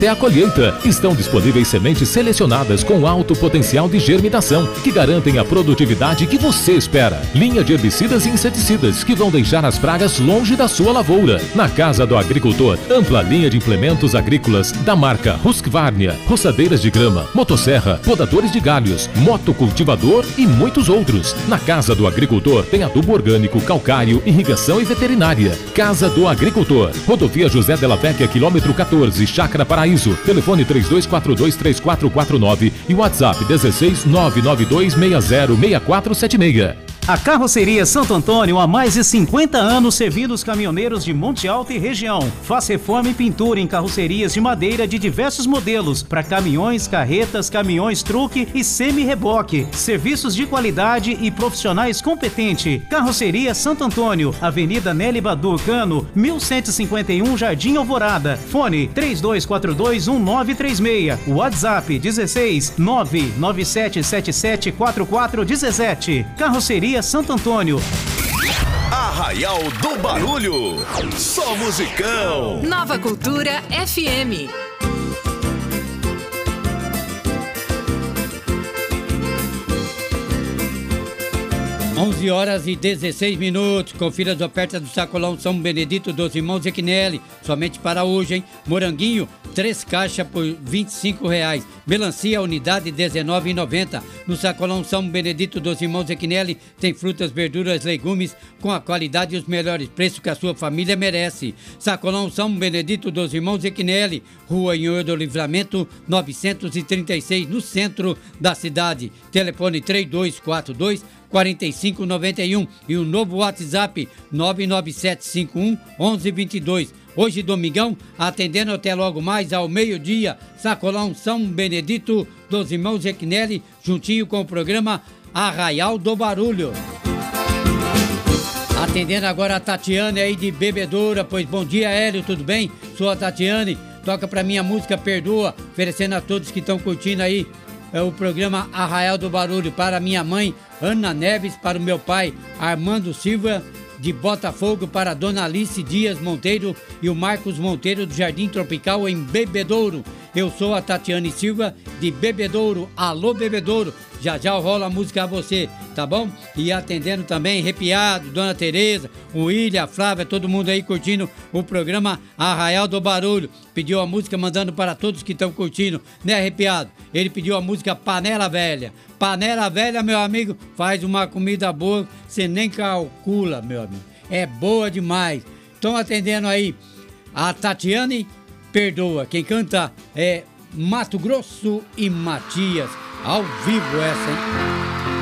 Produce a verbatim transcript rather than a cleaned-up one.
Até a colheita. Estão disponíveis sementes selecionadas com alto potencial de germinação, que garantem a produtividade que você espera. Linha de herbicidas e inseticidas, que vão deixar as pragas longe da sua lavoura. Na Casa do Agricultor, ampla linha de implementos agrícolas da marca Husqvarna, roçadeiras de grama, motosserra, podadores de galhos, motocultivador e muitos outros. Na Casa do Agricultor tem adubo orgânico, calcário, irrigação e veterinária. Casa do Agricultor, Rodovia José Della Vecchia, quilômetro quatorze, Chácara Paraíso. Telefone três dois quatro dois, três quatro quatro nove e WhatsApp dezesseis, nove nove dois, seis zero, seis quatro sete seis. A Carroceria Santo Antônio há mais de cinquenta anos servindo os caminhoneiros de Monte Alto e região. Faz reforma e pintura em carrocerias de madeira de diversos modelos para caminhões, carretas, caminhões truque e semi-reboque. Serviços de qualidade e profissionais competentes. Carroceria Santo Antônio, Avenida Nelly Badur Cano, mil cento e cinquenta e um, Jardim Alvorada. Fone três dois quatro dois, um nove três seis. WhatsApp dezesseis, nove nove sete sete sete quatro quatro um sete. Carroceria Santo Antônio. Arraial do Barulho. Só musicão. Nova Cultura F M. onze horas e dezesseis minutos. Confira as ofertas do Sacolão São Benedito dos Irmãos Equinelli. Somente para hoje, hein? Moranguinho, três caixas por vinte e cinco reais. Melancia, unidade dezenove reais e noventa centavos. No Sacolão São Benedito dos Irmãos Equinelli tem frutas, verduras, legumes com a qualidade e os melhores preços que a sua família merece. Sacolão São Benedito dos Irmãos Equinelli, Rua Senhor do Livramento, novecentos e trinta e seis, no centro da cidade. Telefone três dois quatro dois, quarenta e cinco noventa e um e o novo WhatsApp nove nove sete cinco um, onze vinte e dois. Hoje, domingão, atendendo até logo mais ao meio-dia, Sacolão São Benedito dos Irmãos Equinelli, juntinho com o programa Arraial do Barulho. Atendendo agora a Tatiane aí de Bebedoura, pois bom dia, Hélio, tudo bem? Sou a Tatiane, toca pra mim a música Perdoa, oferecendo a todos que estão curtindo aí é o programa Arraial do Barulho, para minha mãe Ana Neves, para o meu pai Armando Silva de Botafogo, para a dona Alice Dias Monteiro e o Marcos Monteiro do Jardim Tropical em Bebedouro. Eu sou a Tatiane Silva de Bebedouro. Alô, Bebedouro, já já rola a música a você, tá bom? E atendendo também Arrepiado, Dona Tereza, o William, a Flávia, todo mundo aí curtindo o programa Arraial do Barulho. Pediu a música, mandando para todos que estão curtindo, né, Arrepiado? Ele pediu a música Panela Velha. Panela Velha, meu amigo, faz uma comida boa, você nem calcula, meu amigo. É boa demais. Estão atendendo aí a Tatiane, Perdoa. Quem canta é Mato Grosso e Matias. Ao vivo essa, hein?